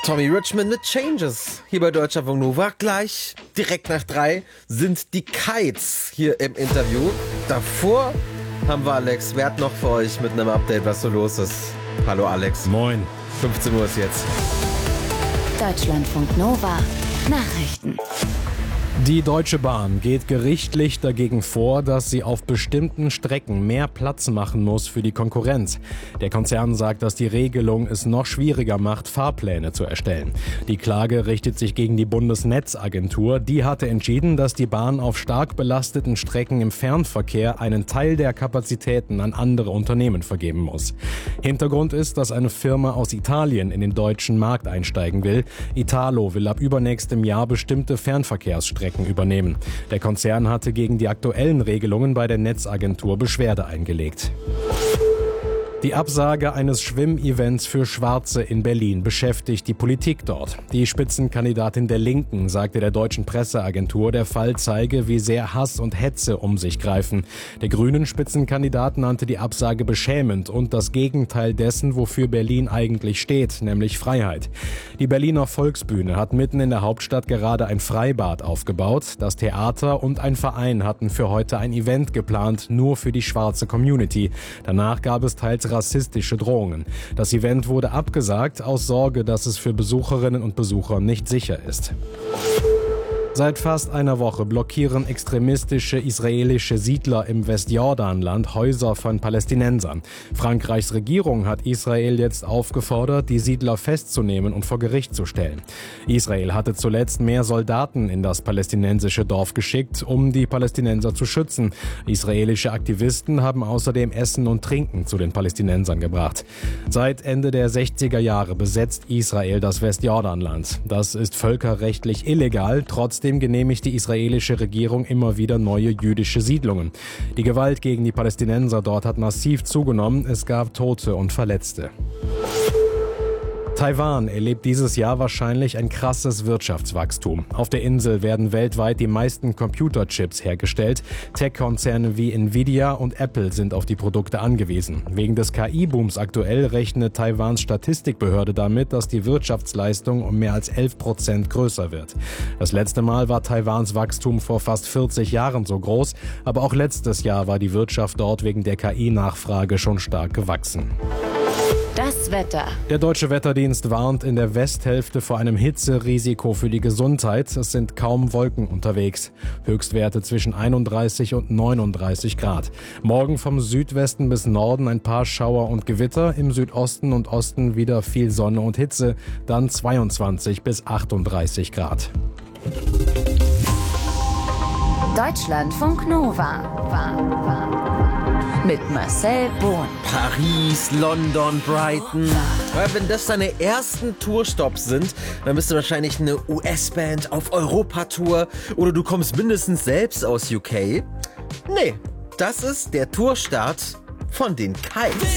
Tommy Richman mit Changes hier bei Deutschlandfunk Nova. Gleich, direkt nach 3, sind die Kites hier im Interview. Davor haben wir Alex Wert noch für euch mit einem Update, was so los ist. Hallo Alex. Moin. 15 Uhr ist jetzt. Deutschlandfunk Nova Nachrichten. Die Deutsche Bahn geht gerichtlich dagegen vor, dass sie auf bestimmten Strecken mehr Platz machen muss für die Konkurrenz. Der Konzern sagt, dass die Regelung es noch schwieriger macht, Fahrpläne zu erstellen. Die Klage richtet sich gegen die Bundesnetzagentur. Die hatte entschieden, dass die Bahn auf stark belasteten Strecken im Fernverkehr einen Teil der Kapazitäten an andere Unternehmen vergeben muss. Hintergrund ist, dass eine Firma aus Italien in den deutschen Markt einsteigen will. Italo will ab übernächstem Jahr bestimmte Fernverkehrsstrecken übernehmen. Der Konzern hatte gegen die aktuellen Regelungen bei der Netzagentur Beschwerde eingelegt. Die Absage eines Schwimmevents für Schwarze in Berlin beschäftigt die Politik dort. Die Spitzenkandidatin der Linken sagte der deutschen Presseagentur, der Fall zeige, wie sehr Hass und Hetze um sich greifen. Der grünen Spitzenkandidat nannte die Absage beschämend und das Gegenteil dessen, wofür Berlin eigentlich steht, nämlich Freiheit. Die Berliner Volksbühne hat mitten in der Hauptstadt gerade ein Freibad aufgebaut. Das Theater und ein Verein hatten für heute ein Event geplant, nur für die schwarze Community. Danach gab es teils rassistische Drohungen. Das Event wurde abgesagt, aus Sorge, dass es für Besucherinnen und Besucher nicht sicher ist. Seit fast einer Woche blockieren extremistische israelische Siedler im Westjordanland Häuser von Palästinensern. Frankreichs Regierung hat Israel jetzt aufgefordert, die Siedler festzunehmen und vor Gericht zu stellen. Israel hatte zuletzt mehr Soldaten in das palästinensische Dorf geschickt, um die Palästinenser zu schützen. Israelische Aktivisten haben außerdem Essen und Trinken zu den Palästinensern gebracht. Seit Ende der 60er Jahre besetzt Israel das Westjordanland. Das ist völkerrechtlich illegal, trotzdem genehmigt die israelische Regierung immer wieder neue jüdische Siedlungen. Die Gewalt gegen die Palästinenser dort hat massiv zugenommen. Es gab Tote und Verletzte. Taiwan erlebt dieses Jahr wahrscheinlich ein krasses Wirtschaftswachstum. Auf der Insel werden weltweit die meisten Computerchips hergestellt. Tech-Konzerne wie Nvidia und Apple sind auf die Produkte angewiesen. Wegen des KI-Booms aktuell rechnet Taiwans Statistikbehörde damit, dass die Wirtschaftsleistung um mehr als 11% größer wird. Das letzte Mal war Taiwans Wachstum vor fast 40 Jahren so groß, aber auch letztes Jahr war die Wirtschaft dort wegen der KI-Nachfrage schon stark gewachsen. Das Wetter. Der Deutsche Wetterdienst warnt in der Westhälfte vor einem Hitzerisiko für die Gesundheit. Es sind kaum Wolken unterwegs. Höchstwerte zwischen 31 und 39 Grad. Morgen vom Südwesten bis Norden ein paar Schauer und Gewitter. Im Südosten und Osten wieder viel Sonne und Hitze. Dann 22 bis 38 Grad. Deutschlandfunk Nova. Mit Marcel Bohn. Paris, London, Brighton. Ja, wenn das deine ersten Tourstops sind, dann bist du wahrscheinlich eine US-Band auf Europatour oder du kommst mindestens selbst aus UK. Nee, das ist der Tourstart von den Kites.